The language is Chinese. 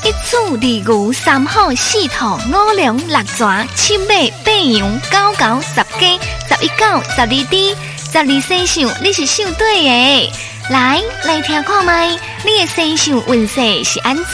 一处二牛三虎四兔五龙六蛇七马八羊九狗十鸡11狗12猪12生肖，你是想对的。来听看麦，你的生肖运势是安怎？